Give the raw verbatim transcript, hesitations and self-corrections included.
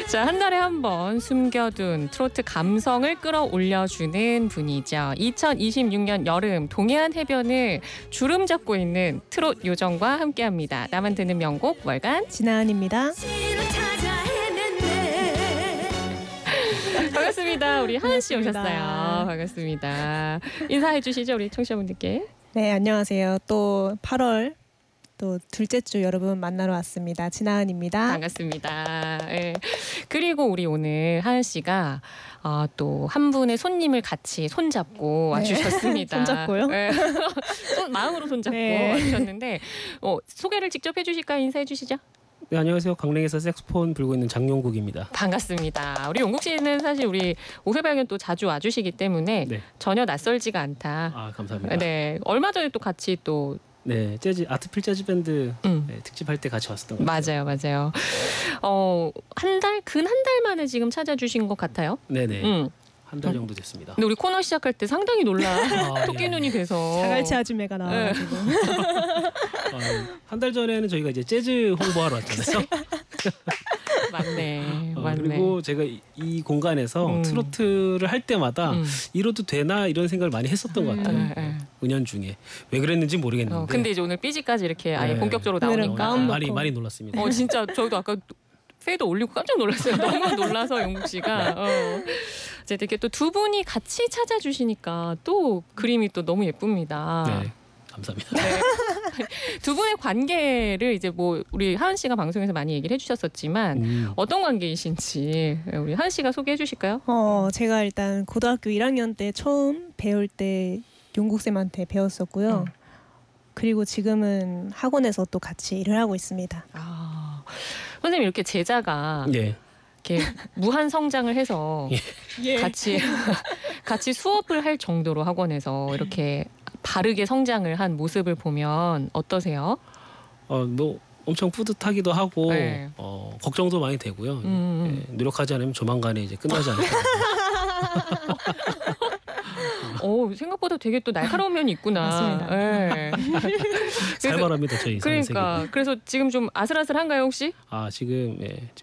자, 한 달에 한 번 숨겨둔 트로트 감성을 끌어올려주는 분이죠. 이천이십육 년 여름 동해안 해변을 주름 잡고 있는 트롯 요정과 함께합니다. 나만 듣는 명곡 월간 진아은입니다. 반갑습니다. 우리 하은 씨 반갑습니다. 오셨어요. 반갑습니다. 인사해 주시죠, 우리 청취자분들께. 네, 안녕하세요. 또 팔월 또 둘째 주 여러분 만나러 왔습니다. 진아은입니다. 반갑습니다. 네. 그리고 우리 오늘 하은 씨가 어, 또 한 분의 손님을 같이 손잡고 네. 와주셨습니다. 손잡고요? 네. 손, 마음으로 손잡고 네. 와주셨는데 어, 소개를 직접 해주실까요? 인사해 주시죠. 네, 안녕하세요. 강릉에서 색소폰 불고 있는 장용국입니다. 반갑습니다. 우리 용국 씨는 사실 우리 오세발견 또 자주 와주시기 때문에 네. 전혀 낯설지가 않다. 아, 감사합니다. 네, 얼마 전에 또 같이 또 네, 재즈 아트필 재즈 밴드 음. 네, 특집할 때 같이 왔었던 것 같아요. 맞아요, 맞아요. 어, 한 달, 근 한 달 만에 지금 찾아주신 것 같아요. 네네. 음. 한 달 정도 됐습니다. 근데 우리 코너 시작할 때 상당히 놀라 아, 토끼 예. 눈이 돼서 자갈치 아줌매가 나와가지고 한 달 전에는 저희가 이제 재즈 홍보하러 왔잖아요. 맞네, 어, 맞네. 그리고 제가 이, 이 공간에서 음. 트로트를 할 때마다 음. 이뤄도 되나 이런 생각을 많이 했었던 것 같아요. 네, 네. 은연중에 왜 그랬는지 모르겠는데. 어, 근데 이제 오늘 삐지까지 이렇게 아예 네. 본격적으로 오늘은 나오니까 마음 놓고. 많이 많이 놀랐습니다. 어 진짜 저희도 아까 페이드 올리고 깜짝 놀랐어요. 너무 놀라서 용국 씨가. 어. 이제 이렇게 또 두 분이 같이 찾아주시니까 또 그림이 또 너무 예쁩니다. 네, 감사합니다. 네. 두 분의 관계를 이제 뭐 우리 하은 씨가 방송에서 많이 얘기를 해주셨었지만 음. 어떤 관계이신지 우리 하은 씨가 소개해 주실까요? 어, 제가 일단 고등학교 일 학년 때 처음 배울 때 용국쌤한테 배웠었고요. 음. 그리고 지금은 학원에서 또 같이 일을 하고 있습니다. 아, 선생님 이렇게 제자가 네. 이렇게 무한 성장을 해서 예. 같이 같이 수업을 할 정도로 학원에서 이렇게 바르게 성장을 한 모습을 보면 어떠세요? 어, 뭐 엄청 뿌듯하기도 하고 네. 어, 걱정도 많이 되고요. 음. 예, 노력하지 않으면 조만간에 이제 끝나지 않을까. 어, 생각보다 되게 또 날카로운 면이 있구나. 맞습니다. 네. 살벌합니다 저희 사는 세계가. 그러니까 그래서 지금 좀 아슬아슬한가요 혹시? 아 지금 예,